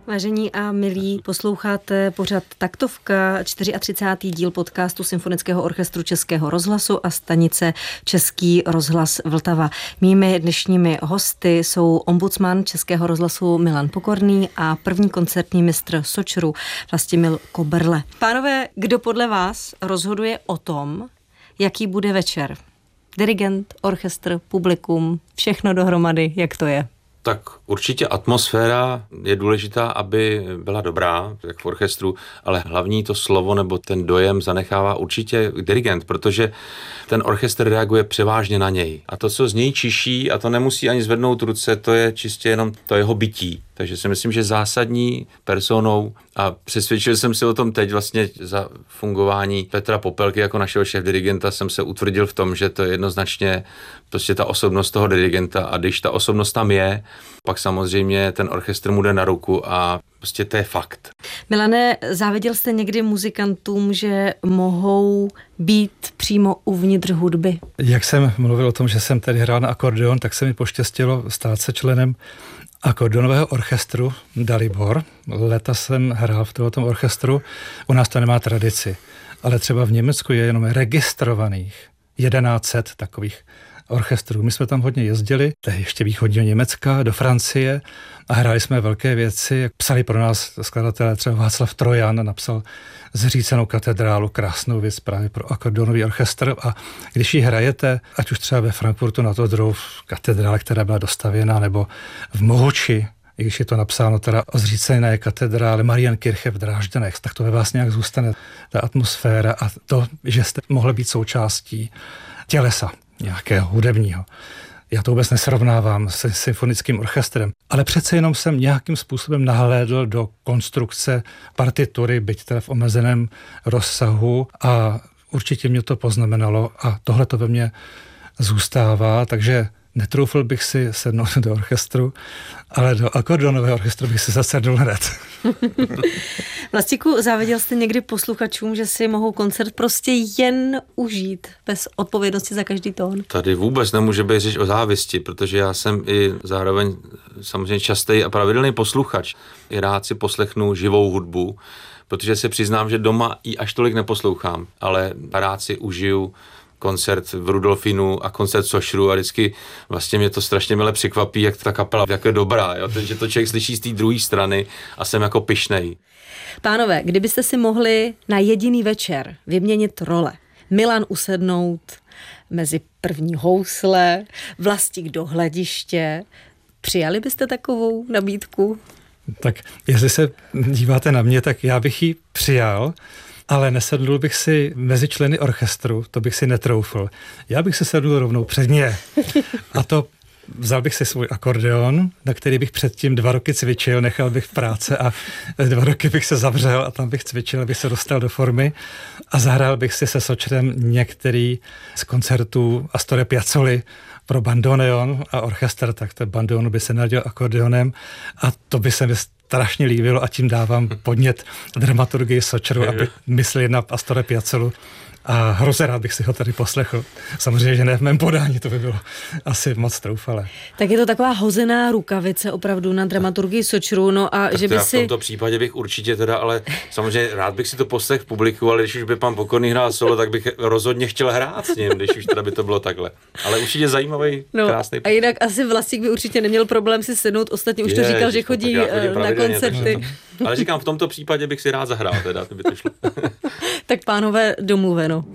Vážení a milí, posloucháte pořad Taktovka, 34. díl podcastu Symfonického orchestru Českého rozhlasu a stanice Český rozhlas Vltava. Mými dnešními hosty jsou ombudsman Českého rozhlasu Milan Pokorný a první koncertní mistr Sočru Vlastimil Koberle. Pánové, kdo podle vás rozhoduje o tom, jaký bude večer? Dirigent, orchestr, publikum, všechno dohromady, jak to je? Tak určitě atmosféra je důležitá, aby byla dobrá, jak v orchestru, ale hlavní to slovo nebo ten dojem zanechává určitě dirigent, protože ten orchestr reaguje převážně na něj. A to, co z něj čiší, a to nemusí ani zvednout ruce, to je čistě jenom to jeho bytí. Takže si myslím, že zásadní personou, a přesvědčil jsem se o tom teď vlastně za fungování Petra Popelky jako našeho šéfdirigenta, jsem se utvrdil v tom, že to je jednoznačně prostě ta osobnost toho dirigenta, a když ta osobnost tam je, pak samozřejmě ten orchestr mu jde na ruku a prostě to je fakt. Milane, záviděl jste někdy muzikantům, že mohou být přímo uvnitř hudby? Jak jsem mluvil o tom, že jsem tady hrál na akordeon, tak se mi poštěstilo stát se členem akordeonového orchestru Dalibor. Leta jsem hrál v tomto orchestru, u nás to nemá tradici, ale třeba v Německu je jenom registrovaných 1100 takových orchestrů. My jsme tam hodně jezdili, to je ještě východního Německa, do Francie a hráli jsme velké věci. Psali pro nás skladatelé, třeba Václav Trojan napsal Zřícenou katedrálu, krásnou věc právě pro akordeonový orchestr, a když ji hrajete, ať už třeba ve Frankfurtu nad Odrou v katedrále, která byla dostavěna, nebo v Mohuči, i když je to napsáno teda o Zřícené katedrále Marienkirche v Drážďanech, tak to ve vás nějak zůstane ta atmosféra a to, že jste mohli být součástí tělesa nějakého hudebního. Já to vůbec nesrovnávám se symfonickým orchestrem, ale přece jenom jsem nějakým způsobem nahlédl do konstrukce partitury, byť teda v omezeném rozsahu, a určitě mě to poznamenalo a tohle to ve mně zůstává, takže netroufl bych si sednout do orchestru, ale do akordeonového orchestru bych si zasedl hned. Vlastíku, záviděl jste někdy posluchačům, že si mohou koncert prostě jen užít bez odpovědnosti za každý tón? Tady vůbec nemůže být řeč o závisti, protože já jsem i zároveň samozřejmě častý a pravidelný posluchač. I rád si poslechnu živou hudbu, protože se přiznám, že doma ji až tolik neposlouchám, ale rád si užiju koncert v Rudolfínu a koncert Sočru a vždycky vlastně mě to strašně mile překvapí, jak ta kapela jak je dobrá, jo? Takže to člověk slyší z té druhé strany a jsem jako pyšnej. Pánové, kdybyste si mohli na jediný večer vyměnit role, Milan usednout mezi první housle, Vlastík do hlediště, přijali byste takovou nabídku? Tak jestli se díváte na mě, tak já bych ji přijal, ale nesedl bych si mezi členy orchestru, to bych si netroufl. Já bych se sedl rovnou před ně. A to vzal bych si svůj akordeon, na který bych předtím 2 roky cvičil, nechal bych v práce a 2 roky bych se zavřel a tam bych cvičil, abych se dostal do formy a zahrál bych si se Sočrem některý z koncertů Astora Piazzoly pro bandoneon a orchestr, tak ten bandoneon by se naděl akordeonem a to by se mi strašně líbilo a tím dávám podnět dramaturgii Sočru, aby mysleli na Astora Piazzolu. A hrozně rád bych si ho tady poslechl. Samozřejmě, že ne v mém podání, to by bylo asi moc troufalé. Tak je to taková hozená rukavice opravdu na dramaturgii Sočru, no a tak že by si... v tomto případě bych určitě teda, ale samozřejmě rád bych si to poslechl v publiku, ale když už by pan Pokorný hrál solo, tak bych rozhodně chtěl hrát s ním, když už teda by to bylo takhle. Ale určitě zajímavý, krásný. A jinak asi Vlastík by určitě neměl problém si sednout, ostatně už to říkal, že chodí na koncerty. Ale říkám, v tomto případě bych si rád zahrál teda, kdyby to šlo. Tak pánové, domluveno.